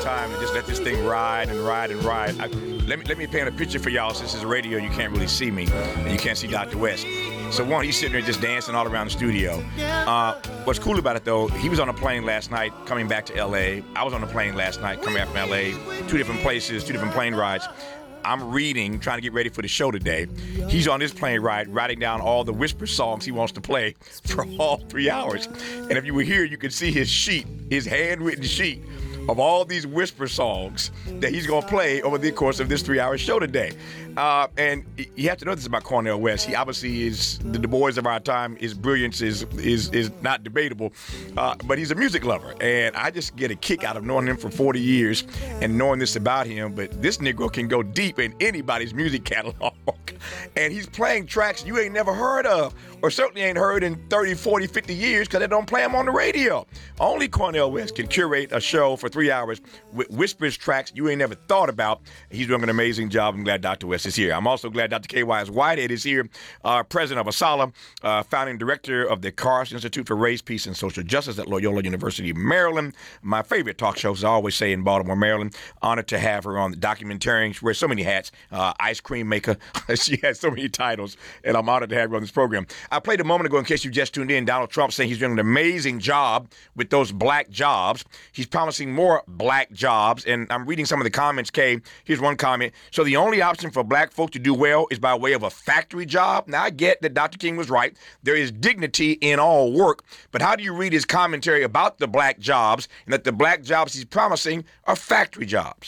time to just let this thing ride and ride and ride. Let me paint a picture for y'all. Since this is radio, you can't really see me, and you can't see Dr. West. So one, he's sitting there just dancing all around the studio. What's cool about it, though, he was on a plane last night coming back to L.A. I was on a plane last night coming back from L.A. 2 different places, 2 different plane rides. I'm reading, trying to get ready for the show today. He's on this plane ride, writing down all the Whisper songs he wants to play for all 3 hours. And if you were here, you could see his sheet, his handwritten sheet of all these Whisper songs that he's going to play over the course of this 3-hour show today. And you have to know this about Cornel West. He obviously is the Du Bois of our time. His brilliance is not debatable, but he's a music lover. And I just get a kick out of knowing him for 40 years and knowing this about him. But this Negro can go deep in anybody's music catalog. And he's playing tracks you ain't never heard of, or certainly ain't heard in 30, 40, 50 years because they don't play them on the radio. Only Cornel West can curate a show for 3 hours with Whispers tracks you ain't never thought about. He's doing an amazing job. I'm glad Dr. West is here. I'm also glad Dr. K.Y.S. Whitehead is here, president of ASALH, founding director of the Carson Institute for Race, Peace, and Social Justice at Loyola University of Maryland. My favorite talk show, as I always say, in Baltimore, Maryland. Honored to have her on the documentarian. She wears so many hats. Ice cream maker. She has so many titles, and I'm honored to have her on this program. I played a moment ago, in case you just tuned in, Donald Trump saying he's doing an amazing job with those black jobs. He's promising more black jobs, and I'm reading some of the comments, Kay. Here's one comment. So the only option for black folk to do well is by way of a factory job. Now, I get that Dr. King was right. There is dignity in all work, but how do you read his commentary about the black jobs and that the black jobs he's promising are factory jobs?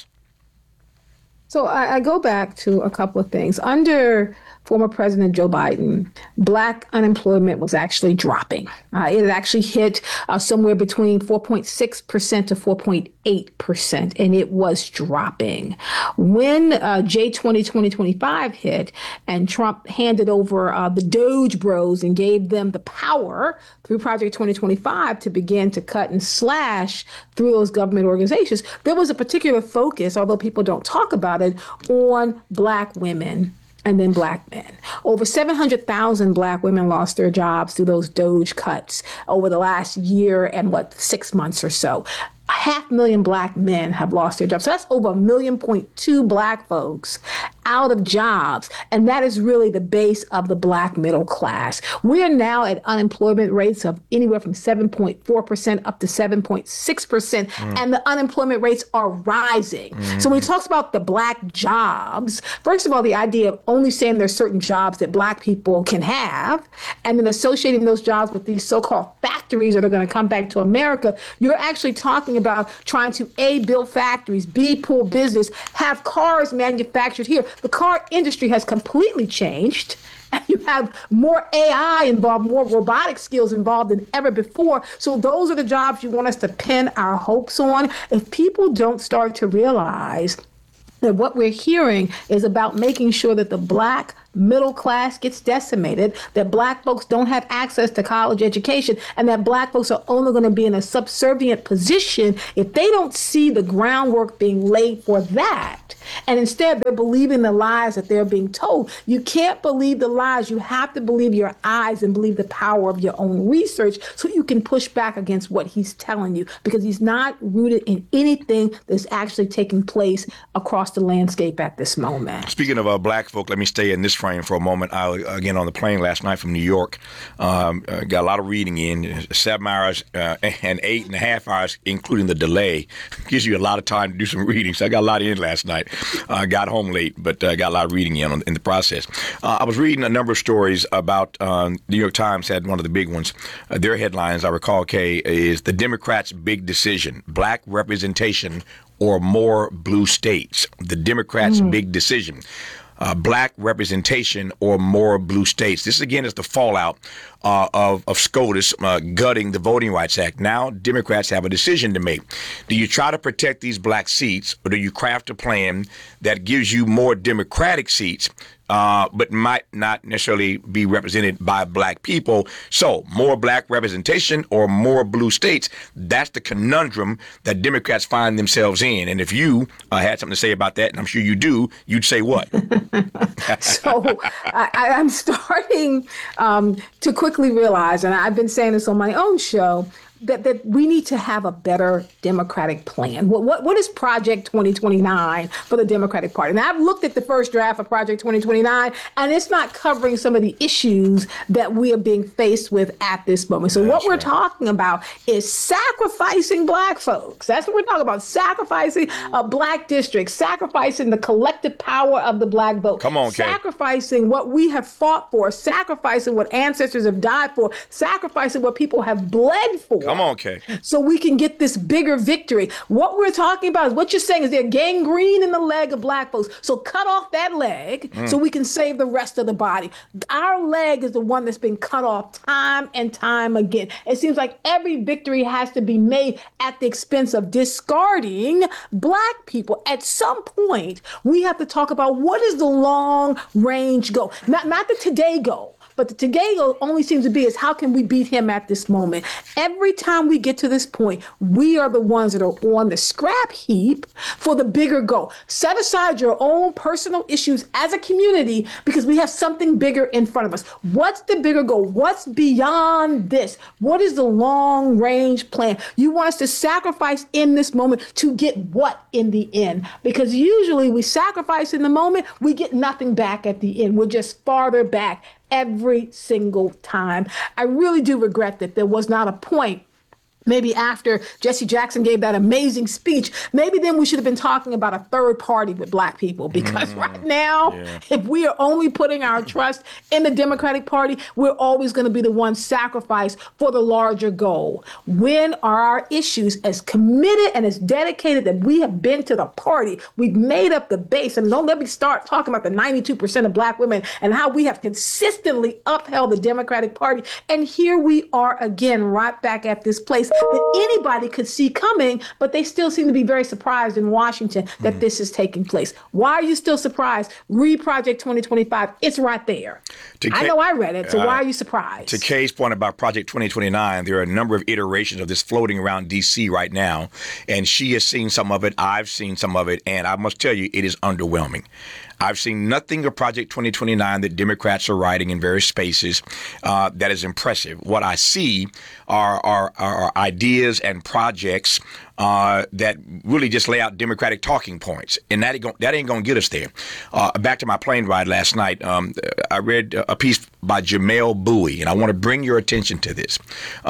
So I go back to a couple of things. Under former President Joe Biden, black unemployment was actually dropping. It had actually hit somewhere between 4.6% to 4.8%, and it was dropping. When J20 2025 hit and Trump handed over the Doge Bros and gave them the power through Project 2025 to begin to cut and slash through those government organizations, there was a particular focus, although people don't talk about it, on black women and then black men. Over 700,000 black women lost their jobs through those Doge cuts over the last year and 6 months or so. 500,000 black men have lost their jobs. So that's over 1.2 million black folks out of jobs. And that is really the base of the black middle class. We are now at unemployment rates of anywhere from 7.4% up to 7.6%. And the unemployment rates are rising. So when he talks about the black jobs, first of all, the idea of only saying there's certain jobs that black people can have, and then associating those jobs with these so-called factories that are going to come back to America, you're actually talking about trying to A, build factories, B, pull business, have cars manufactured here. The car industry has completely changed. And you have more AI involved, more robotic skills involved than ever before. So those are the jobs you want us to pin our hopes on. If people don't start to realize that what we're hearing is about making sure that the black middle class gets decimated, that black folks don't have access to college education, and that black folks are only going to be in a subservient position if they don't see the groundwork being laid for that. And instead, they're believing the lies that they're being told. You can't believe the lies. You have to believe your eyes and believe the power of your own research so you can push back against what he's telling you, because he's not rooted in anything that's actually taking place across the landscape at this moment. Speaking of black folk, let me stay in this frame for a moment. I again on the plane last night from New York, got a lot of reading in, 7 hours and 8.5 hours, including the delay. Gives you a lot of time to do some reading. So I got a lot in last night. Got home late, but got a lot of reading in the process. I was reading a number of stories about New York Times had one of the big ones. Their headlines, I recall, Kay, is the Democrats' big decision: black representation or more blue states. The Democrats' big decision. Black representation or more blue states. This, again, is the fallout of SCOTUS gutting the Voting Rights Act. Now, Democrats have a decision to make. Do you try to protect these black seats, or do you craft a plan that gives you more Democratic seats, but might not necessarily be represented by black people? So more black representation or more blue states. That's the conundrum that Democrats find themselves in. And if you had something to say about that, and I'm sure you do, you'd say what? So I'm starting to quickly realize, and I've been saying this on my own show, that we need to have a better Democratic plan. What is Project 2029 for the Democratic Party? And I've looked at the first draft of Project 2029, and it's not covering some of the issues that we are being faced with at this moment. So what we're talking about is sacrificing Black folks. That's what we're talking about, sacrificing a Black district, sacrificing the collective power of the Black vote. Come on, Kay. Sacrificing what we have fought for, sacrificing what ancestors have died for, sacrificing what people have bled for. Come on, Kay. So we can get this bigger victory. What we're talking about is what you're saying is they're gangrene in the leg of Black folks. So cut off that leg so we can save the rest of the body. Our leg is the one that's been cut off time and time again. It seems like every victory has to be made at the expense of discarding Black people. At some point, we have to talk about what is the long range goal, not the today goal. But the today goal only seems to be is how can we beat him at this moment? Every time we get to this point, we are the ones that are on the scrap heap for the bigger goal. Set aside your own personal issues as a community because we have something bigger in front of us. What's the bigger goal? What's beyond this? What is the long range plan? You want us to sacrifice in this moment to get what in the end? Because usually we sacrifice in the moment, we get nothing back at the end. We're just farther back every single time. I really do regret that there was not a point, maybe after Jesse Jackson gave that amazing speech, maybe then we should have been talking about a third party with Black people. Because right now, if we are only putting our trust in the Democratic Party, we're always going to be the ones sacrificed for the larger goal. When are our issues as committed and as dedicated that we have been to the party? We've made up the base. And don't let me start talking about the 92% of Black women and how we have consistently upheld the Democratic Party. And here we are again, right back at this place that anybody could see coming, but they still seem to be very surprised in Washington that this is taking place. Why are you still surprised? Read Project 2025. It's right there. I know I read it, so why are you surprised? To Kay's point about Project 2029, there are a number of iterations of this floating around D.C. right now, and she has seen some of it, I've seen some of it, and I must tell you, it is underwhelming. I've seen nothing of Project 2029 that Democrats are writing in various spaces that is impressive. What I see are ideas and projects that really just lay out Democratic talking points, and that ain't gonna get us there. Back to my plane ride last night, I read a piece by Jamelle Bouie, and I want to bring your attention to this.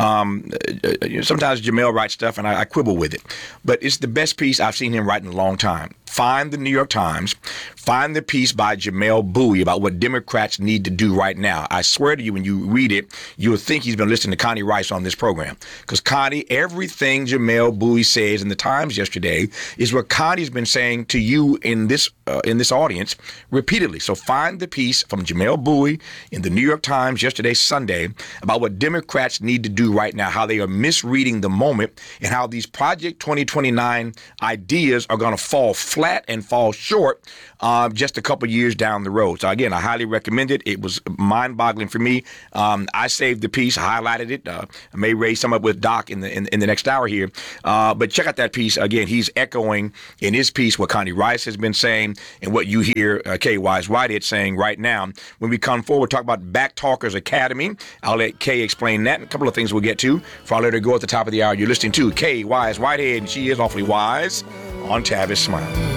Sometimes Jamelle writes stuff, and I quibble with it, but it's the best piece I've seen him write in a long time. Find the New York Times, find the piece by Jamelle Bouie about what Democrats need to do right now. I swear to you, when you read it, you'll think he's been listening to Connie Rice on this program. Because Connie, everything Jamelle Bouie says in the Times yesterday is what Connie's been saying to you in this audience repeatedly. So find the piece from Jamelle Bouie in the New York Times yesterday, Sunday, about what Democrats need to do right now, how they are misreading the moment, and how these Project 2029 ideas are going to fall flat and fall short just a couple years down the road. So again, I highly recommend it. It was mind-boggling for me. I saved the piece, highlighted it. I may raise some up with Doc in the next hour here. But check out that piece. Again, he's echoing in his piece what Connie Rice has been saying and what you hear Kay Wise Whitehead saying right now. When we come forward, talk about Back Talkers Academy. I'll let Kay explain that. A couple of things we'll get to. Before I let her go at the top of the hour, you're listening to Kay Wise Whitehead, and she is awfully wise on Tavis Smile.